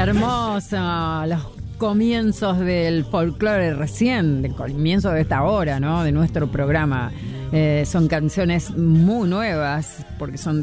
Hermoso, los comienzos del folclore recién, del comienzo de esta hora, ¿no? De nuestro programa. Son canciones muy nuevas, porque son